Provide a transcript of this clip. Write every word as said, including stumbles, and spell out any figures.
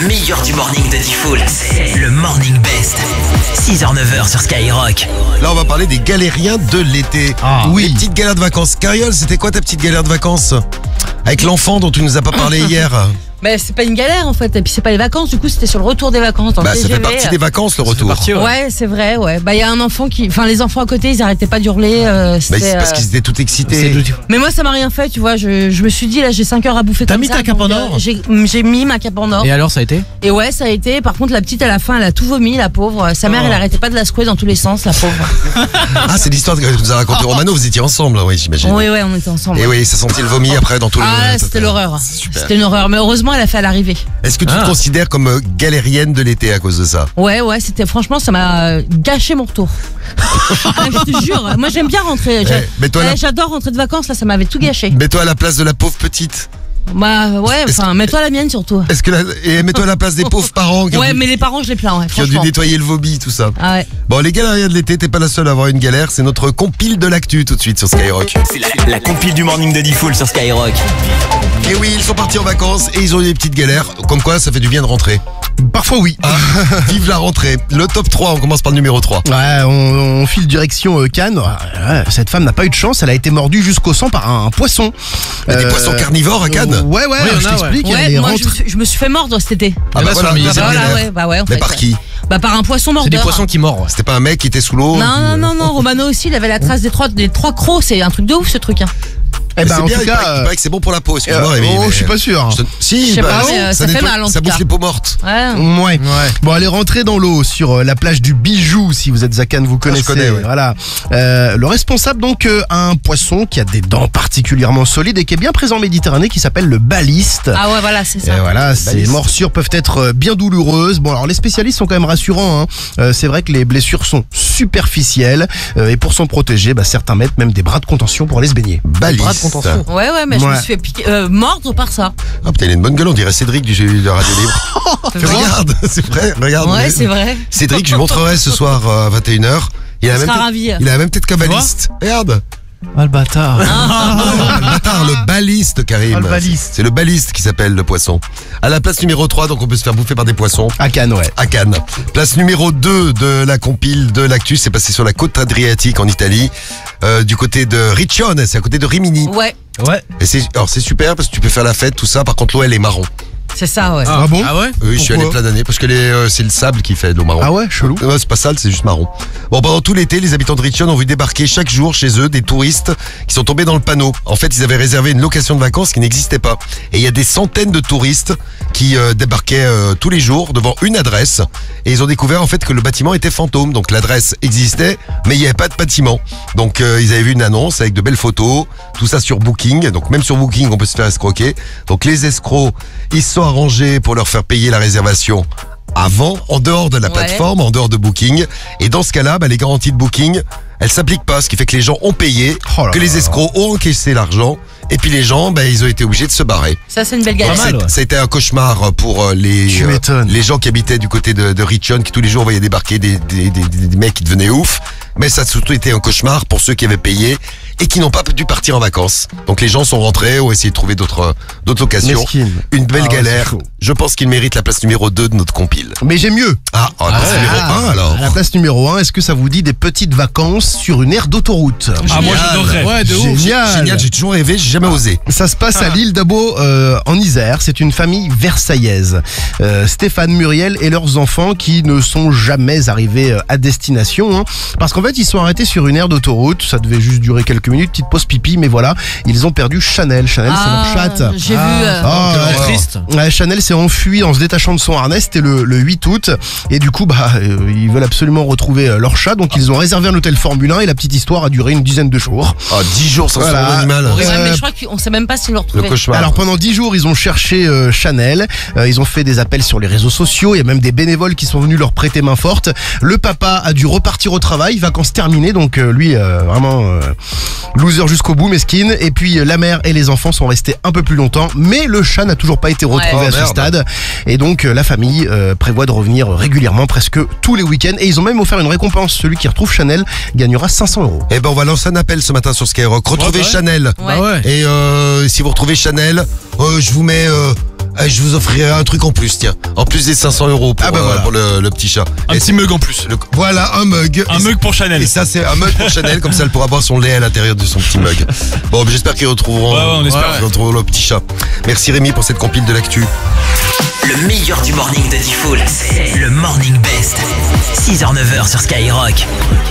Le meilleur du morning de Diffoul, c'est le Morning Best. six heures neuf heures sur Skyrock. Là, on va parler des galériens de l'été. Ah, oui. Les petites galères de vacances. Cariole, c'était quoi ta petite galère de vacances? Avec l'enfant dont tu nous as pas parlé hier. Mais c'est pas une galère en fait, et puis c'est pas les vacances, du coup c'était sur le retour des vacances dans le Bah, ça T G V. fait partie des vacances, le retour. parti, ouais. Ouais, c'est vrai, ouais. Bah, il y a un enfant qui. Enfin, les enfants à côté, ils arrêtaient pas d'hurler. Euh, Bah, c'était, c'est parce euh, qu'ils étaient tout excités. Mais moi, ça m'a rien fait, tu vois. Je, je me suis dit, là, j'ai cinq heures à bouffer. T'as comme mis ça, ta cape en donc, or euh, j'ai, j'ai mis ma cape en or. Et alors, ça a été? Et ouais, ça a été. Par contre, la petite, à la fin, elle a tout vomi, la pauvre. Sa mère, Oh. elle arrêtait pas de la secouer dans tous les sens, la pauvre. Ah, c'est l'histoire que nous a raconté Romano. Vous étiez ensemble, oui, j'imagine. Oui, ouais, on était ensemble. Et oui, ça sentit le vomi après dans tout le. Ah, là, c'était l'horreur. C'est super. C'était une horreur. Mais heureusement, elle a fait à l'arrivée. Est-ce que tu Ah. te considères comme euh, galérienne de l'été à cause de ça? Ouais, ouais, c'était franchement, ça m'a euh, gâché mon retour. Ah, je te jure, moi j'aime bien rentrer. J'a- Eh, mais toi, ouais, la- J'adore rentrer de vacances, là, ça m'avait tout gâché. Mets-toi à la place de la pauvre petite. Bah ouais, Est-ce- enfin, mets-toi à la mienne surtout. Est-ce que la... Et mets-toi à la place des pauvres parents qui, ont, Ouais, dû... mais les parents, je les plains, ouais, qui ont dû franchement. nettoyer le vomi, tout ça. Ah ouais. Bon, les galériens de l'été, t'es pas la seule à avoir une galère. C'est notre compile de l'actu tout de suite sur Skyrock. C'est la, la compile du morning de Diffoul sur Skyrock. Et oui, ils sont partis en vacances et ils ont eu des petites galères. Comme quoi, ça fait du bien de rentrer. Parfois oui. Ah, vive la rentrée. Le top trois, on commence par le numéro trois. Ouais, on, on file direction euh, Cannes. Ouais, cette femme n'a pas eu de chance, elle a été mordue jusqu'au sang par un, un poisson. Il y a des Euh, poissons carnivores à Cannes. Ouais, ouais, Oui, il y en je a, t'explique. Ouais, elle est moi je rentrée- me, suis, je me suis fait mordre cet été. Ah Il y en bah a sur voilà, la musique. deuxième Bah, voilà, galère. ouais, bah ouais, en Mais fait, par ouais. qui? Bah par un poisson mordeur. C'est des poissons qui mordent. Ouais. C'était pas un mec qui était sous l'eau? Non, non, non, non, Romano aussi, il avait la trace des trois, des trois crocs, c'est un truc de ouf ce truc. Hein. Eh Mais ben, c'est en bien, tout il paraît- il cas. paraît que c'est bon pour la peau, excuse-moi. euh, Rémi, oh, mais- je suis pas sûr. Je te- Si, Je sais bah, pas, mais, euh, ça fait nettoie- mal, en ça tout bouge cas. les peaux mortes. Ouais. Ouais. Bon, elle est rentrée dans l'eau sur euh, la plage du Bijou. Si vous êtes à Cannes, vous connaissez. connais, ouais. Voilà. Euh, le responsable donc euh, a un poisson qui a des dents particulièrement solides et qui est bien présent en Méditerranée, qui s'appelle le baliste. Ah ouais, voilà, c'est Et ça. voilà, ces baliste. morsures peuvent être euh, bien douloureuses. Bon, alors les spécialistes sont quand même rassurants. Hein. Euh, c'est vrai que les blessures sont superficielles euh, et pour s'en protéger, bah, certains mettent même des bras de contention pour aller se baigner. Baliste. Bras de contention. Ouais, ouais, mais je me Ouais. suis fait piquer, euh, mordre par ça. Ah putain, il a une bonne gueule, on dirait Cédric du de Radio Libre. C'est vrai Regarde, c'est vrai, regarde. Ouais, c'est vrai. Cédric, je lui montrerai ce soir euh, à vingt et une heures. Il a Il la même sera tête- ravi. Il a la même tête qu'un baliste. Regarde. Ah, le bâtard. Ah, le bâtard, le baliste, Karim. Ah, le baliste. C'est le baliste qui s'appelle le poisson. À la place numéro trois, donc on peut se faire bouffer par des poissons. À Cannes, ouais. À Cannes. Place numéro deux de la compile de l'actu, c'est passé sur la côte adriatique en Italie, euh, du côté de Riccione, c'est à côté de Rimini. Ouais, Ouais. Et c'est, alors c'est super parce que tu peux faire la fête, tout ça. Par contre, l'eau elle est marron. c'est ça, ouais. Ah bon Ah ouais? Oui, je suis allé Pourquoi plein d'années parce que les, euh, c'est le sable qui fait l'eau marron. Ah ouais, chelou. Ouais, c'est pas sale, c'est juste marron. Bon, pendant tout l'été, les habitants de Riccione ont vu débarquer chaque jour chez eux des touristes qui sont tombés dans le panneau. En fait, ils avaient réservé une location de vacances qui n'existait pas. Et il y a des centaines de touristes qui euh, débarquaient euh, tous les jours devant une adresse. Et ils ont découvert en fait que le bâtiment était fantôme. Donc l'adresse existait, mais il n'y avait pas de bâtiment. Donc euh, ils avaient vu une annonce avec de belles photos, tout ça sur Booking. Donc même sur Booking, on peut se faire escroquer. Donc les escrocs, ils se sont arrangés pour leur faire payer la réservation avant, en dehors de la Ouais. plateforme, en dehors de Booking. Et dans ce cas-là, bah, les garanties de Booking, elles s'appliquent pas, ce qui fait que les gens ont payé, Oh là que là les là. escrocs ont encaissé l'argent, et puis les gens, bah, ils ont été obligés de se barrer. Ça, c'est une belle galère. Pas mal, C'est- ouais. Ça a été un cauchemar pour euh, les Tu m'étonnes. les gens qui habitaient du côté de, de Riccione, qui tous les jours voyaient débarquer des, des, des, des- des mecs qui devenaient ouf. Mais ça a surtout été un cauchemar pour ceux qui avaient payé et qui n'ont pas dû partir en vacances. Donc les gens sont rentrés, ont essayé de trouver d'autres d'autres locations. Mesquine. Une belle Ah ouais, galère. c'est chaud. Je pense qu'il mérite la place numéro deux de notre compile. Mais j'ai mieux. Ah, oh, la place ouais. numéro Ah, un alors. À la place numéro un, est-ce que ça vous dit des petites vacances sur une aire d'autoroute? Ah, moi j'adorerais. Ouais, de ouf. Génial. Génial, j'ai toujours rêvé, j'ai jamais osé. Ça se passe à l'île d'Abo euh, en Isère. C'est une famille versaillaise. Euh, Stéphane, Muriel et leurs enfants qui ne sont jamais arrivés euh, à destination. Hein, parce qu'en fait, ils sont arrêtés sur une aire d'autoroute. Ça devait juste durer quelques minutes, petite pause pipi, mais voilà. Ils ont perdu Chanel. Chanel, c'est leur chatte. J'ai vu. euh, Ah, Quelle ouais. horreur. Triste. Ouais, Chanel s'est enfui en se détachant de son harnais, c'était le, le huit août. Et du coup, bah, euh, ils veulent absolument retrouver euh, leur chat. Donc, ils ont réservé un hôtel Formule un et la petite histoire a duré une dizaine de jours. Ah, dix jours sans Voilà. son animal. Ouais, Euh, mais je crois qu'on sait même pas s'ils l'ont Le retrouvé. cauchemar. Alors pendant dix jours, ils ont cherché euh, Chanel. Euh, ils ont fait des appels sur les réseaux sociaux. Il y a même des bénévoles qui sont venus leur prêter main forte. Le papa a dû repartir au travail, vacances terminées. Donc euh, lui, euh, vraiment euh, loser jusqu'au bout, mesquine. Et puis euh, la mère et les enfants sont restés un peu plus longtemps. Mais le chat n'a toujours pas été retrouvé Ouais. à Oh, ce merde. stade. Et donc euh, la famille euh, prévoit de revenir régulièrement, presque tous les week-ends. Et ils ont même offert une récompense. Celui qui retrouve Chanel gagnera cinq cents euros. Eh ben, on va lancer un appel ce matin sur Skyrock. Retrouvez Ouais, ouais. Chanel. Ouais. Bah ouais. Et euh, si vous retrouvez Chanel, euh, je vous mets... Euh, euh, je vous offrirai un truc en plus, tiens. En plus des cinq cents euros pour, Ah bah euh, voilà. pour le, le petit chat. Un Et petit mug en plus. le- voilà, un mug. Un Et mug pour Chanel. Et ça, c'est un mug pour Chanel, comme ça, elle pourra boire son lait à l'intérieur de son petit mug. Bon, j'espère qu'ils retrouveront, Ouais, ouais, on espère. qu'ils retrouveront le petit chat. Merci Rémi pour cette compile de l'actu. Le meilleur du morning de Diffoul, c'est le Morning Best. six heures neuf heures sur Skyrock.